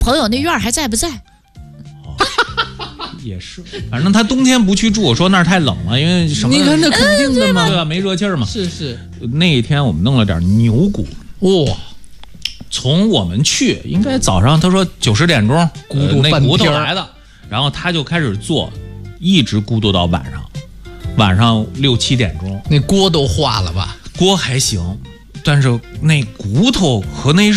朋友那院还在不在？ 也是，反正他冬天不去住，我说那儿太冷了，因为什么？ 你看那肯定的嘛， 对吧？没热气儿嘛。 是。 那一天我们弄了点牛骨， 哇， 从我们去应该早上，他说9、10点钟，那骨头来的，然后他就开始做，一直咕嘟到晚上6、7点钟。 那锅都化了吧？ 锅还行，但是那骨头和那